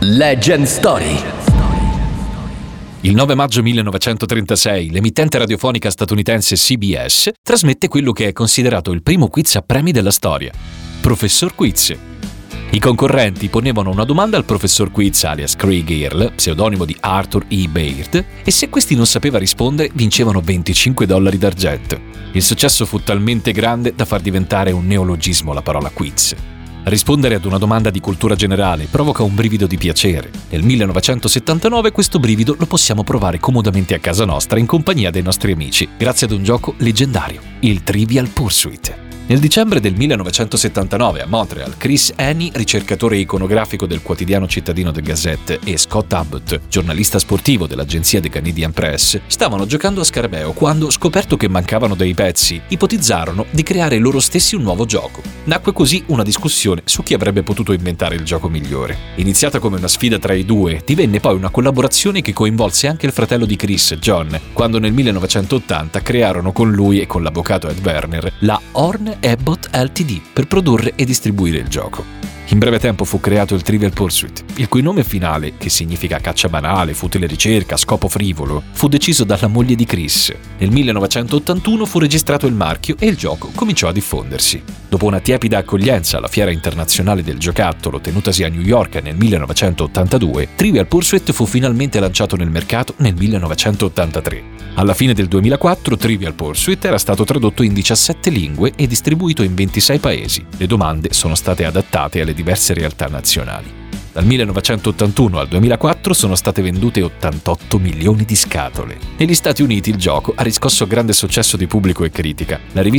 Legend Story. Il 9 maggio 1936 l'emittente radiofonica statunitense CBS trasmette quello che è considerato il primo quiz a premi della storia, Professor Quiz. I concorrenti ponevano una domanda al professor Quiz alias Craig Earl, pseudonimo di Arthur E. Baird, e se questi non sapeva rispondere vincevano $25 d'argento. Il successo fu talmente grande da far diventare un neologismo la parola quiz. Rispondere ad una domanda di cultura generale provoca un brivido di piacere. Nel 1979 questo brivido lo possiamo provare comodamente a casa nostra in compagnia dei nostri amici, grazie ad un gioco leggendario, il Trivial Pursuit. Nel dicembre del 1979 a Montreal, Chris Haney, ricercatore iconografico del quotidiano cittadino The Gazette, e Scott Abbott, giornalista sportivo dell'agenzia The Canadian Press, stavano giocando a scarabeo quando, scoperto che mancavano dei pezzi, ipotizzarono di creare loro stessi un nuovo gioco. Nacque così una discussione su chi avrebbe potuto inventare il gioco migliore. Iniziata come una sfida tra i due, divenne poi una collaborazione che coinvolse anche il fratello di Chris, John, quando nel 1980 crearono con lui e con l'avvocato Ed Werner la Horn Abbott Ltd. Per produrre e distribuire il gioco. In breve tempo fu creato il Trivial Pursuit, il cui nome finale, che significa caccia banale, futile ricerca, scopo frivolo, fu deciso dalla moglie di Chris. Nel 1981 fu registrato il marchio e il gioco cominciò a diffondersi. Dopo una tiepida accoglienza alla Fiera Internazionale del Giocattolo tenutasi a New York nel 1982, Trivial Pursuit fu finalmente lanciato nel mercato nel 1983. Alla fine del 2004 Trivial Pursuit era stato tradotto in 17 lingue e distribuito in 26 paesi. Le domande sono state adattate alle diverse realtà nazionali. Dal 1981 al 2004 sono state vendute 88 milioni di scatole. Negli Stati Uniti il gioco ha riscosso grande successo di pubblico e critica. La rivista